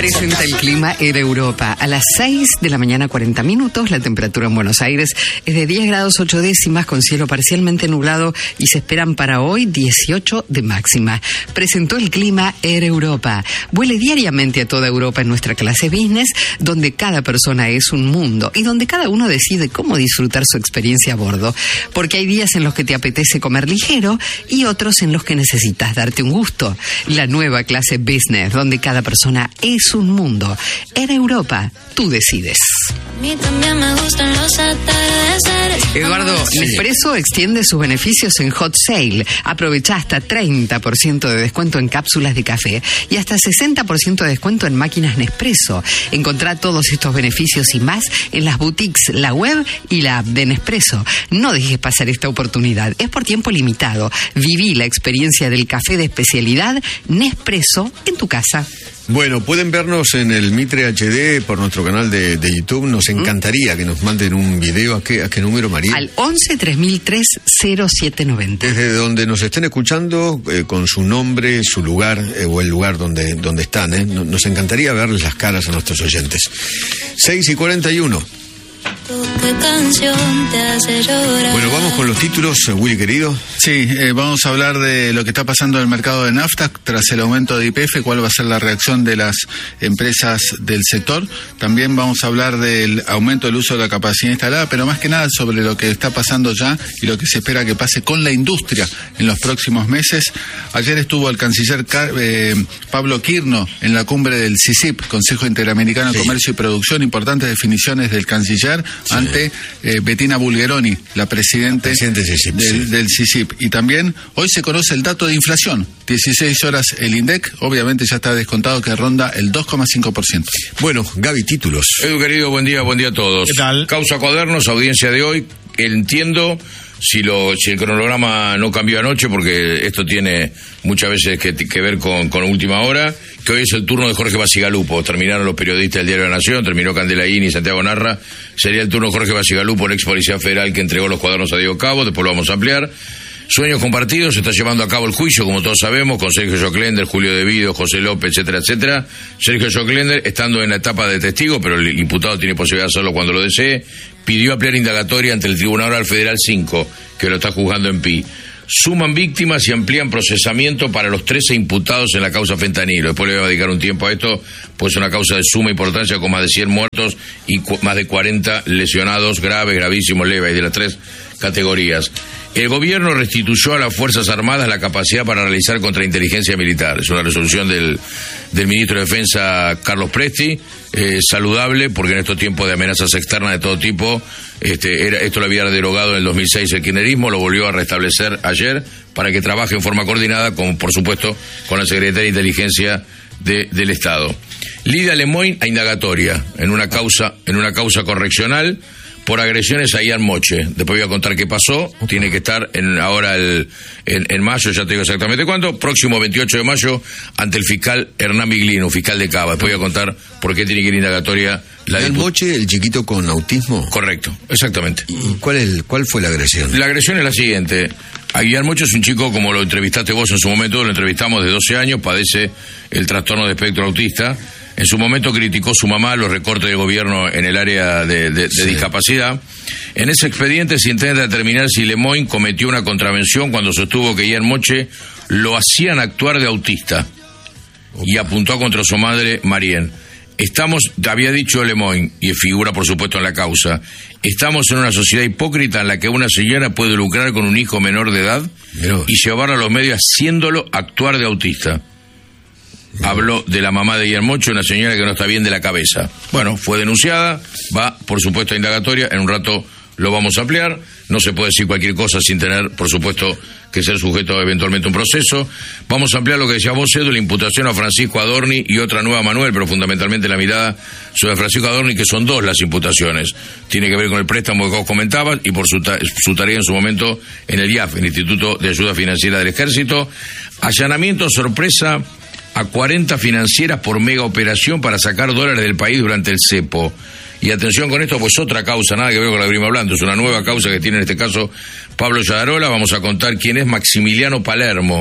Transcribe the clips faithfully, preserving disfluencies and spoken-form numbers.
Presenta el clima Air Europa. A las seis de la mañana, cuarenta minutos, la temperatura en Buenos Aires es de diez grados ocho décimas, con cielo parcialmente nublado, y se esperan para hoy dieciocho de máxima. Presentó el clima Air Europa. Vuele diariamente a toda Europa en nuestra clase business, donde cada persona es un mundo y donde cada uno decide cómo disfrutar su experiencia a bordo. Porque hay días en los que te apetece comer ligero y otros en los que necesitas darte un gusto. La nueva clase business, donde cada persona es un mundo. Air Europa, tú decides. A mí también me gustan los atardeceres. Eduardo, Sí. Nespresso extiende sus beneficios en Hot Sale. Aprovecha hasta treinta por ciento de descuento en cápsulas de café y hasta sesenta por ciento de descuento en máquinas Nespresso. Encontrá todos estos beneficios y más en las boutiques, la web y la app de Nespresso. No dejes pasar esta oportunidad. Es por tiempo limitado. Viví la experiencia del café de especialidad Nespresso en tu casa. Bueno, pueden vernos en el Mitre H D por nuestro canal de, de YouTube. Nos encantaría que nos manden un video. ¿A qué, a qué número, María? Al once tres mil tres cero siete noventa. Desde donde nos estén escuchando, eh, con su nombre, su lugar eh, o el lugar donde, donde están. Eh. Nos encantaría verles las caras a nuestros oyentes. seis y cuarenta y uno. ¿Qué canción te hace llorar? Bueno, vamos con los títulos, eh, Willy querido. Sí, eh, vamos a hablar de lo que está pasando en el mercado de nafta tras el aumento de Y P F, cuál va a ser la reacción de las empresas del sector. También vamos a hablar del aumento del uso de la capacidad instalada, pero más que nada sobre lo que está pasando ya y lo que se espera que pase con la industria en los próximos meses. Ayer estuvo el canciller Car eh, Pablo Quirno en la cumbre del C I C I P, Consejo Interamericano de Sí. Comercio y Producción, importantes definiciones del canciller Sí. ante eh, Bettina Bulgeroni, la presidente, Presidente del C I C I P, del, sí. del C I C I P. Y también hoy se conoce el dato de inflación. dieciséis horas el INDEC, obviamente ya está descontado, que ronda el dos coma cinco por ciento. Bueno, Gaby, títulos. Edu, querido, buen día, buen día a todos. ¿Qué tal? Causa Cuadernos, audiencia de hoy. Entiendo si lo si el cronograma no cambió anoche, porque esto tiene muchas veces que, que ver con, con última hora, que hoy es el turno de Jorge Basigalupo. Terminaron los periodistas del Diario de la Nación, terminó Candelaín y Santiago Narra. Sería el turno de Jorge Basigalupo, el ex policía federal que entregó los cuadernos a Diego Cabo. Después lo vamos a ampliar. Sueños compartidos, se está llevando a cabo el juicio, como todos sabemos, con Sergio Joclender, Julio De Vido, José López, etcétera, etcétera. Sergio Joclender, estando en la etapa de testigo, pero el imputado tiene posibilidad de hacerlo cuando lo desee, pidió ampliar indagatoria ante el Tribunal Oral Federal cinco, que lo está juzgando en Pi. Suman víctimas y amplían procesamiento para los trece imputados en la causa fentanilo. Después le voy a dedicar un tiempo a esto, pues es una causa de suma importancia, con más de cien muertos y cu más de cuarenta lesionados graves, gravísimos, leves, de las tres categorías. El gobierno restituyó a las Fuerzas Armadas la capacidad para realizar contrainteligencia militar. Es una resolución del, del ministro de Defensa, Carlos Presti, eh, saludable, porque en estos tiempos de amenazas externas de todo tipo, este, era, esto lo había derogado en el dos mil seis el kirchnerismo, lo volvió a restablecer ayer para que trabaje en forma coordinada, con, por supuesto, con la Secretaría de Inteligencia de, del Estado. Lidia Lemoyne a indagatoria en una causa, en una causa correccional por agresiones a Ian Moche. Después voy a contar qué pasó. Tiene que estar en ahora el, en, en mayo, ya te digo exactamente cuándo, próximo veintiocho de mayo, ante el fiscal Hernán Miglino, fiscal de Cava. Después voy a contar por qué tiene que ir indagatoria la ¿El Moche, el chiquito con autismo? Correcto, exactamente. ¿Y cuál, el, cuál fue la agresión? La agresión es la siguiente. Aguilar Mocho es un chico, como lo entrevistaste vos en su momento, lo entrevistamos de doce años, padece el trastorno de espectro autista. En su momento criticó su mamá los recortes del gobierno en el área de, de, de sí. discapacidad. En ese expediente se intenta determinar si Lemoyne cometió una contravención cuando sostuvo que Ian Moche lo hacían actuar de autista. Opa. Y apuntó contra su madre, Marien. Estamos, había dicho Lemoyne, y figura por supuesto en la causa, estamos en una sociedad hipócrita en la que una señora puede lucrar con un hijo menor de edad Dios. y llevarlo a los medios haciéndolo actuar de autista. Habló de la mamá de Ian Moche, una señora que no está bien de la cabeza. Bueno, fue denunciada, va por supuesto a indagatoria, en un rato lo vamos a ampliar. No se puede decir cualquier cosa sin tener, por supuesto, que ser sujeto a eventualmente un proceso. Vamos a ampliar lo que decía vos, Edu, la imputación a Francisco Adorni y otra nueva a Manuel, pero fundamentalmente la mirada sobre Francisco Adorni, que son dos las imputaciones. Tiene que ver con el préstamo que vos comentabas y por su, ta su tarea en su momento en el I A F, el Instituto de Ayuda Financiera del Ejército. Allanamiento sorpresa a cuarenta financieras por mega operación para sacar dólares del país durante el cepo. Y atención con esto, pues otra causa, nada que ver con la que venimos hablando, es una nueva causa que tiene en este caso Pablo Yadarola. Vamos a contar quién es Maximiliano Palermo,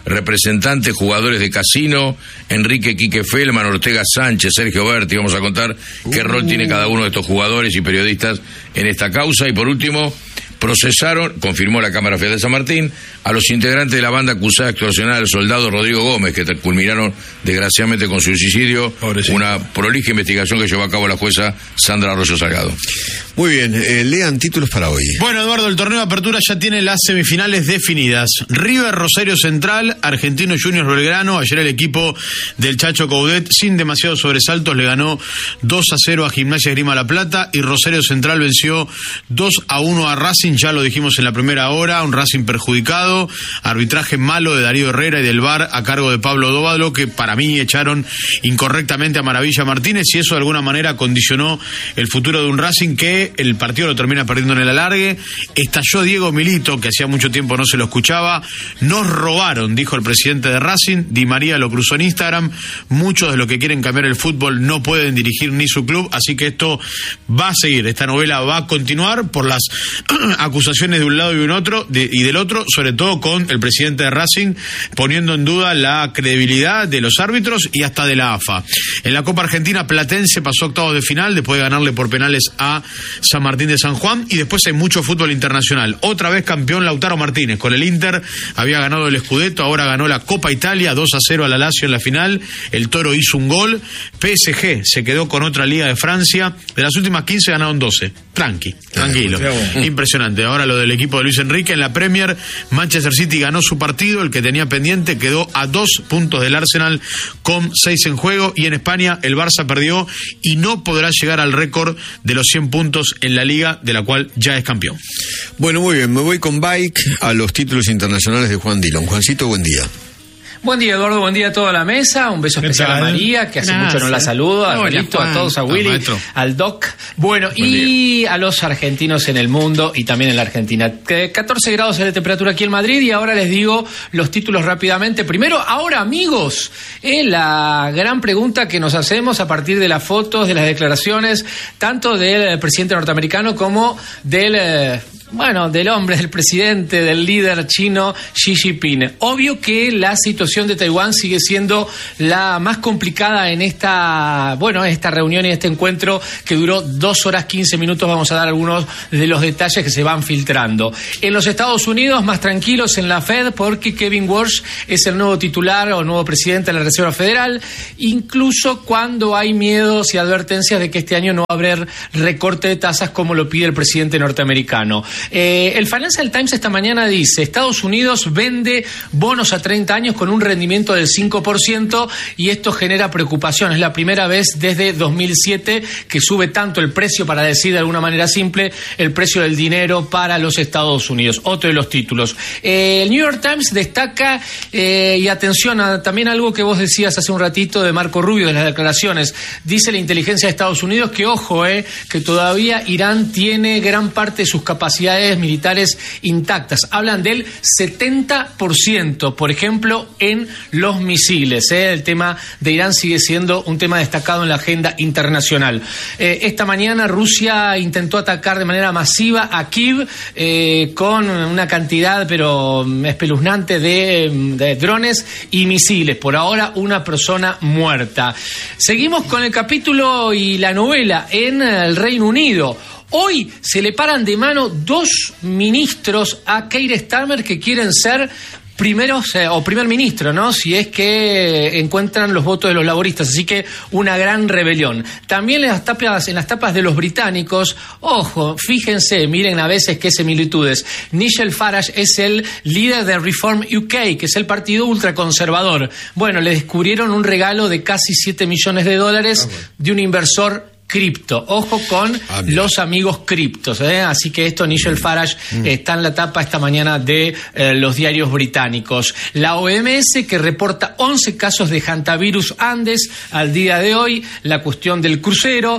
representantes, jugadores de Casino, Enrique Quique Felman, Ortega Sánchez, Sergio Berti. Vamos a contar qué uh. rol tiene cada uno de estos jugadores y periodistas en esta causa. Y por último, procesaron, confirmó la Cámara Federal de San Martín, a los integrantes de la banda acusada de extorsionar al soldado Rodrigo Gómez, que culminaron desgraciadamente con su suicidio. Pobrecito. Una prolija investigación que llevó a cabo la jueza Sandra Arroyo Salgado. Muy bien, eh, lean títulos para hoy. Bueno, Eduardo, el torneo de apertura ya tiene las semifinales definidas. River, Rosario Central, Argentino Juniors Belgrano. Ayer el equipo del Chacho Coudet, sin demasiados sobresaltos, le ganó dos a cero a Gimnasia Esgrima La Plata, y Rosario Central venció dos a uno a Racing. Ya lo dijimos en la primera hora, un Racing perjudicado, arbitraje malo de Darío Herrera y del V A R a cargo de Pablo Dóvalo, que para mí echaron incorrectamente a Maravilla Martínez, y eso de alguna manera condicionó el futuro de un Racing que el partido lo termina perdiendo en el alargue. Estalló Diego Milito, que hacía mucho tiempo no se lo escuchaba. Nos robaron, dijo el presidente de Racing. Di María lo cruzó en Instagram. Muchos de los que quieren cambiar el fútbol no pueden dirigir ni su club, así que esto va a seguir, esta novela va a continuar por las acusaciones de un lado y un otro de, y del otro, sobre todo con el presidente de Racing poniendo en duda la credibilidad de los árbitros y hasta de la A F A. En la Copa Argentina, Platense pasó octavos de final después de ganarle por penales a San Martín de San Juan, y después hay mucho fútbol internacional. Otra vez campeón Lautaro Martínez con el Inter, había ganado el Scudetto, ahora ganó la Copa Italia dos a cero a la Lazio en la final. El Toro hizo un gol. P S G se quedó con otra Liga de Francia, de las últimas quince ganaron doce. Tranqui, tranquilo, impresionante. Ahora lo del equipo de Luis Enrique en la Premier, Manchester City ganó su partido, el que tenía pendiente, quedó a dos puntos del Arsenal con seis en juego, y en España el Barça perdió y no podrá llegar al récord de los cien puntos en la Liga, de la cual ya es campeón. Bueno, muy bien, me voy con Bike a los títulos internacionales de Juan Dillon. Juancito, buen día. Buen día, Eduardo, buen día a toda la mesa. Un beso especial a María, que hace Gracias. mucho no la saludo, a Benito, a todos, a Willy, al, al Doc. Bueno, buen y día. A los argentinos en el mundo y también en la Argentina. catorce grados de temperatura aquí en Madrid, y ahora les digo los títulos rápidamente. Primero, ahora, amigos, eh, la gran pregunta que nos hacemos a partir de las fotos, de las declaraciones, tanto del presidente norteamericano como del... Eh, Bueno, del hombre, del presidente, del líder chino Xi Jinping. Obvio que la situación de Taiwán sigue siendo la más complicada en esta, bueno, esta reunión y este encuentro que duró dos horas quince minutos. Vamos a dar algunos de los detalles que se van filtrando. En los Estados Unidos, más tranquilos en la Fed, porque Kevin Walsh es el nuevo titular o nuevo presidente de la Reserva Federal, incluso cuando hay miedos y advertencias de que este año no va a haber recorte de tasas como lo pide el presidente norteamericano. Eh, el Financial Times esta mañana dice: Estados Unidos vende bonos a treinta años con un rendimiento del cinco por ciento, y esto genera preocupación. Es la primera vez desde dos mil siete que sube tanto el precio, para decir de alguna manera simple, el precio del dinero para los Estados Unidos. Otro de los títulos. Eh, el New York Times destaca, eh, y atención a también algo que vos decías hace un ratito de Marco Rubio, de las declaraciones. Dice la inteligencia de Estados Unidos que, ojo, eh, que todavía Irán tiene gran parte de sus capacidades militares intactas. Hablan del setenta por ciento, por ejemplo, en los misiles. ¿eh? El tema de Irán sigue siendo un tema destacado en la agenda internacional. Eh, esta mañana Rusia intentó atacar de manera masiva a Kiev eh, con una cantidad, pero espeluznante, de, de drones y misiles. Por ahora, una persona muerta. Seguimos con el capítulo y la novela en el Reino Unido. Hoy se le paran de mano dos ministros a Keir Starmer, que quieren ser primeros eh, o primer ministro, ¿no? Si es que encuentran los votos de los laboristas, así que una gran rebelión. También en las tapas, en las tapas de los británicos, ojo, fíjense, miren a veces qué similitudes. Nigel Farage es el líder de Reform U K, que es el partido ultraconservador. Bueno, le descubrieron un regalo de casi siete millones de dólares ah, bueno. de un inversor cripto. Ojo con ah, los amigos criptos, ¿eh? Así que esto, Nigel Farage mm. eh, está en la tapa esta mañana de eh, los diarios británicos. La O M S, que reporta once casos de hantavirus Andes al día de hoy, la cuestión del crucero,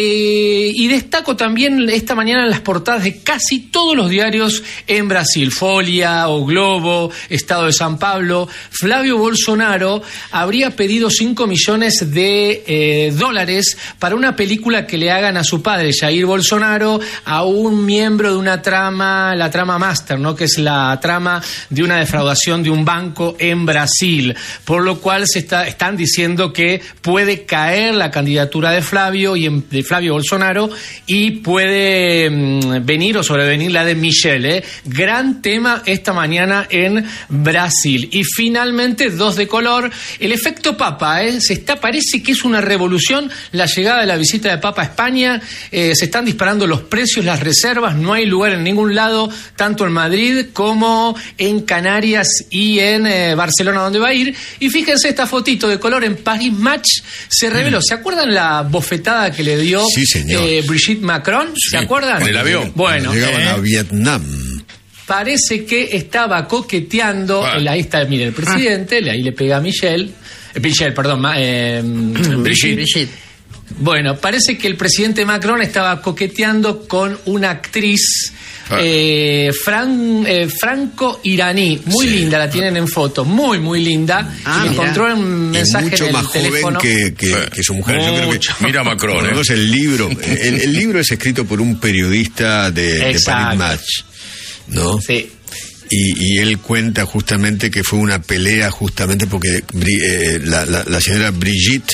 eh, y destaco también esta mañana en las portadas de casi todos los diarios en Brasil, Folia, O Globo, Estado de San Pablo. Flavio Bolsonaro habría pedido cinco millones de eh, dólares para una película película que le hagan a su padre, Jair Bolsonaro, a un miembro de una trama, la trama Master, ¿no? Que es la trama de una defraudación de un banco en Brasil, por lo cual se está, están diciendo que puede caer la candidatura de Flavio y en, de Flavio Bolsonaro y puede mmm, venir o sobrevenir la de Michelle, ¿eh? Gran tema esta mañana en Brasil. Y finalmente, dos de color, el efecto Papa, ¿eh? Se está, parece que es una revolución la llegada de la visita de Papa a España, eh, se están disparando los precios, las reservas, no hay lugar en ningún lado, tanto en Madrid como en Canarias y en eh, Barcelona, donde va a ir. Y fíjense esta fotito de color en Paris Match, se reveló. ¿Se acuerdan la bofetada que le dio sí, eh, Brigitte Macron? Sí. ¿Se acuerdan? En el avión. Bueno, llegaban eh, a Vietnam. Parece que estaba coqueteando, Ah. ahí está, mire, el presidente, ah. ahí le pega a Michelle, eh, Michelle, perdón, eh, Brigitte. Brigitte. Bueno, parece que el presidente Macron estaba coqueteando con una actriz Ah. eh, fran, eh, franco-iraní, muy Sí. linda, la tienen en foto, muy, muy linda. Ah, y mira. encontró un mensaje Es mucho en el más teléfono. joven que, que, que su mujer. Yo creo que, Mucho. Mira Macron, por lo ¿eh? menos el libro, el, el libro es escrito por un periodista de, de Exacto. Paris Match, ¿no? Sí. Y, y él cuenta justamente que fue una pelea justamente porque Bri- eh, la, la, la señora Brigitte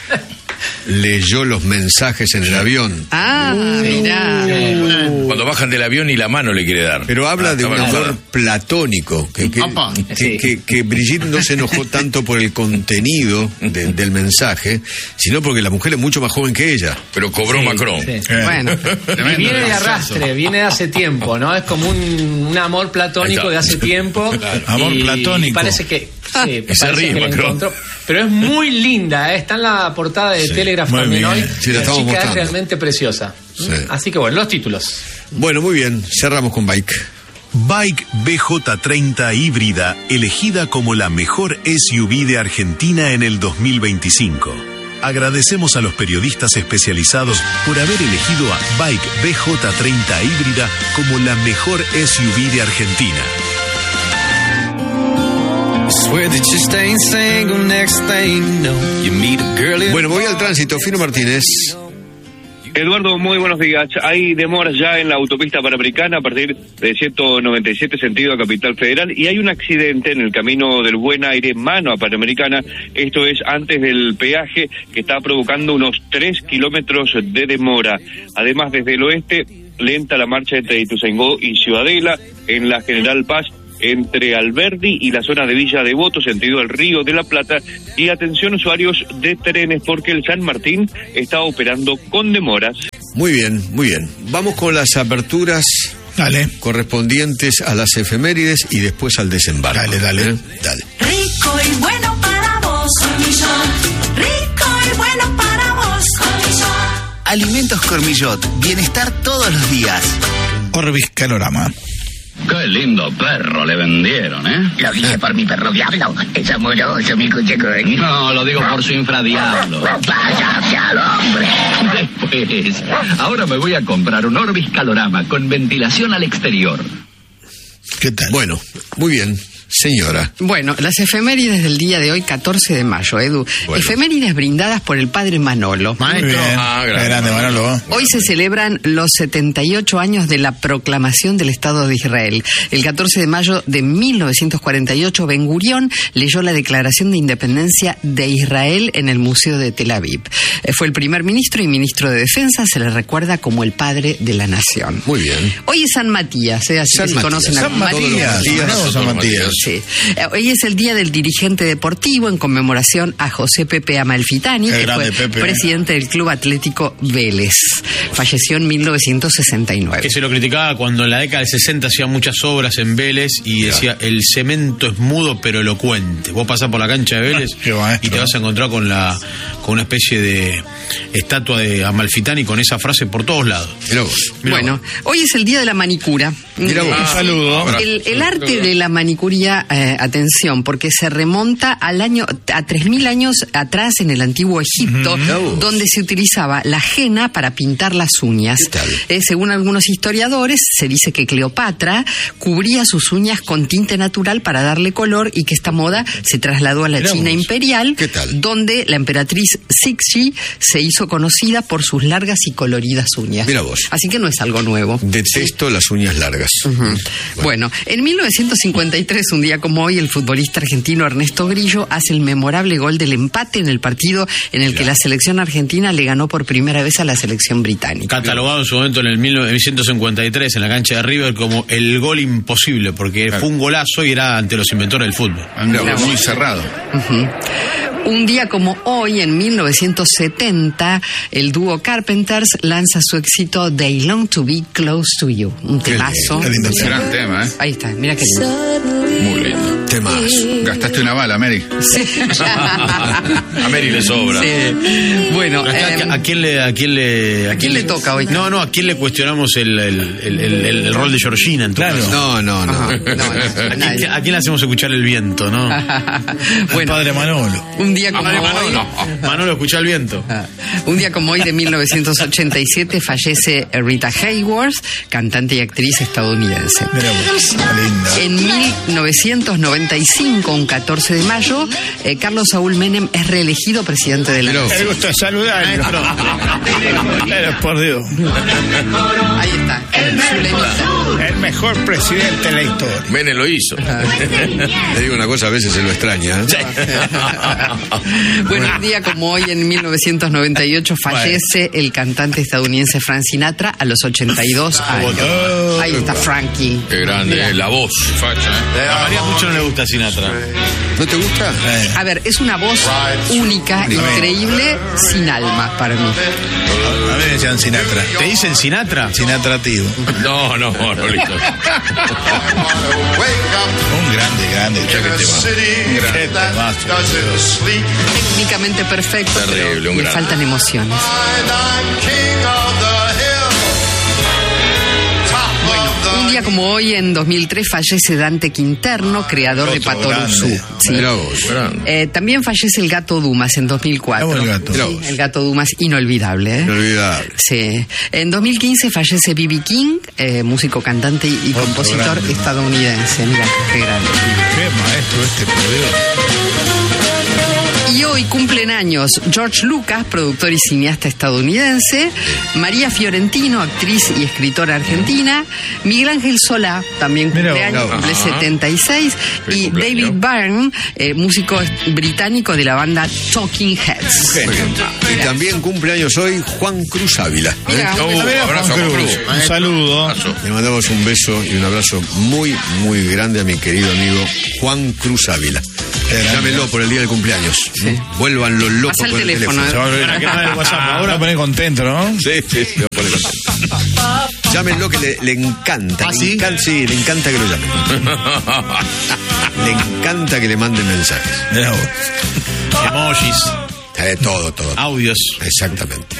leyó los mensajes en el avión. Ah, mirá. Cuando bajan del avión y la mano le quiere dar. Pero habla Ah, de un estaba amor enojada. platónico, que, que, Apa. que, Sí. que- que Brigitte no se enojó tanto por el contenido de- del mensaje, sino porque la mujer es mucho más joven que ella. Pero cobró Macron. Sí. Bueno, Y viene de arrastre, viene de hace tiempo, ¿no? Es como un, un amor platónico de hace tiempo. Amor Y platónico. Parece que. Sí, Y se parece ríe, que la Macron. encontró. Pero es muy linda, ¿eh? Está en la portada de Telegraph muy también bien. hoy. Sí, la la estamos chica mostrando. es realmente preciosa. Sí. Así que bueno, los títulos. Bueno, muy bien, cerramos con Bike. Bike B J treinta híbrida, elegida como la mejor S U V de Argentina en el dos mil veinticinco. Agradecemos a los periodistas especializados por haber elegido a Bike B J treinta híbrida como la mejor S U V de Argentina. Bueno, voy al tránsito. Fino Martínez. Eduardo, muy buenos días. Hay demoras ya en la autopista panamericana a partir de ciento noventa y siete sentido a Capital Federal y hay un accidente en el camino del Buen Aire mano a Panamericana. Esto es antes del peaje que está provocando unos tres kilómetros de demora. Además, desde el oeste, lenta la marcha entre Ituzaingó y Ciudadela. En la General Paz, entre Alberdi y la zona de Villa Devoto, sentido al Río de la Plata. Y atención usuarios de trenes porque el San Martín está operando con demoras. Muy bien, muy bien. Vamos con las aperturas Dale. correspondientes a las efemérides y después al desembarco. Dale, dale. ¿Eh? Dale. Rico y bueno para vos, Cormillot. Rico y bueno para vos, Cormillot. Alimentos Cormillot, bienestar todos los días. Orbis Calorama. Qué lindo perro le vendieron, ¿eh? Lo dije por mi perro diablo, es amoroso mi cuchicoño. No, lo digo por su infradiablo. ¡Váyase al hombre! Después, ahora me voy a comprar un Orbis Calorama con ventilación al exterior. ¿Qué tal? Bueno, muy bien. Señora. Bueno, las efemérides del día de hoy, catorce de mayo, Edu. Bueno. Efemérides brindadas por el padre Manolo. Muy bien. Ah, grande. grande, Manolo. Hoy se celebran los setenta y ocho años de la proclamación del Estado de Israel. El catorce de mayo de mil novecientos cuarenta y ocho, Ben Gurión leyó la Declaración de Independencia de Israel en el Museo de Tel Aviv. Eh, Fue el primer ministro y ministro de Defensa, se le recuerda como el padre de la nación. Muy bien. Hoy es San Matías, ¿eh? Así San que si Matías. conocen a San Todos los Matías. días. No, San Matías. Sí. Eh, Hoy es el día del dirigente deportivo en conmemoración a José Pepe Amalfitani, Qué que grande, fue Pepe. presidente del Club Atlético Vélez. Falleció en mil novecientos sesenta y nueve. Que se lo criticaba cuando en la década del sesenta hacía muchas obras en Vélez y decía, el cemento es mudo pero elocuente. Vos pasás por la cancha de Vélez Qué maestro. y te vas a encontrar con la con una especie de estatua de Amalfitani con esa frase por todos lados. Mirá vos. Mirá Bueno, hoy es el día de la manicura. Mirá vos. Eh, Un saludo. El, el arte de la manicuría, eh, atención, porque se remonta al año a tres mil años atrás en el antiguo Egipto, Ujú. donde se utilizaba la henna para pintar las uñas. ¿Qué tal? Eh, según algunos historiadores, se dice que Cleopatra cubría sus uñas con tinte natural para darle color y que esta moda se trasladó a la Mirá China vos. imperial, ¿Qué tal? donde la emperatriz Cixi se se hizo conocida por sus largas y coloridas uñas. Mira vos. Así que no es algo nuevo. Detesto sí. las uñas largas. Uh-huh. Bueno. bueno, en mil novecientos cincuenta y tres, un día como hoy, el futbolista argentino Ernesto Grillo hace el memorable gol del empate en el partido en el claro. que la selección argentina le ganó por primera vez a la selección británica. Catalogado en su momento en el mil novecientos cincuenta y tres en la cancha de River como el gol imposible, porque claro. fue un golazo y era ante los inventores del fútbol. Claro. Muy cerrado. Uh-huh. Un día como hoy, en mil novecientos setenta, el dúo Carpenters lanza su éxito They Long to Be Close to You. Un temazo. Qué lindo, gran tema, ¿eh? Ahí está, mira qué lindo. Muy lindo. Temazo. Gastaste una bala, Mary. Sí. A Mary le sobra. Sí. Bueno, acá, eh, ¿a quién le a quién le a quién le toca hoy? No, no, ¿a quién le cuestionamos el el, el, el, el, el rol de Georgina en tu claro. caso? No, no, no. Ajá, no, no. ¿A, quién, ¿A quién le hacemos escuchar el viento, no? Bueno, padre Manolo. Un día como hoy, Manolo, Manolo, escucha el viento. Un día como hoy de mil novecientos ochenta y siete fallece Rita Hayworth, cantante y actriz estadounidense. Mira vos, linda. En mil novecientos noventa y cinco, un catorce de mayo, eh, Carlos Saúl Menem es reelegido presidente de la Nación. Me gusta saludarlo. Pero por Dios. Ahí está. El, el mejor presidente de la historia. Menem lo hizo. Te digo una cosa, a veces se lo extraña. ¿eh? Bueno, un día como hoy, en mil novecientos noventa y ocho, fallece el cantante estadounidense Frank Sinatra a los ochenta y dos años. Ahí está Frankie. Qué grande, eh, la voz, facha. ¿eh? A María mucho no le gusta Sinatra. ¿No te gusta? Eh. A ver, es una voz única, increíble, sin alma para mí. A ver, decían Sinatra. ¿Te dicen Sinatra? Sinatrativo. No, no, no, listo. Un grande, grande. Escucha que tema. Un grande temazo. Técnicamente perfecto, terrible, pero un le gran. faltan emociones. Bueno, un día como hoy, en dos mil tres, fallece Dante Quinterno, creador de Patoruzú. Sí. Eh, también fallece el Gato Dumas en dos mil cuatro. El gato. Sí, el Gato Dumas, inolvidable. ¿eh? Inolvidable. Sí. En dos mil quince fallece B B King, eh, músico, cantante y Otro compositor grande. estadounidense. Mira, qué grande. Qué maestro este, por Dios. Y hoy cumplen años George Lucas, productor y cineasta estadounidense, María Fiorentino, actriz y escritora argentina, Miguel Ángel Solá, también cumple Mira, años, no. cumple Ajá. setenta y seis, Feliz y cumpleaños. David Byrne, eh, músico británico de la banda Talking Heads. Y también cumple años hoy Juan Cruz Ávila. ¿eh? Mira, Oh, Mira, abrazo a Juan Juan Cruz. Cruz. Un saludo. Le mandamos un beso y un abrazo muy, muy grande a mi querido amigo Juan Cruz Ávila. Llámenlo por el día del cumpleaños. Vuelvan los locos Pasa el con el teléfono, teléfono. Se va a volver a quemar el WhatsApp. Ahora pone contento, ¿no? Sí, sí, sí, lo pone contento. Llámenlo que le, le encanta. ¿Ah, le sí? encanta, sí, le encanta que lo llamen. Le encanta que le manden mensajes. Mira vos. Emojis, Eh, todo, todo. audios. Exactamente.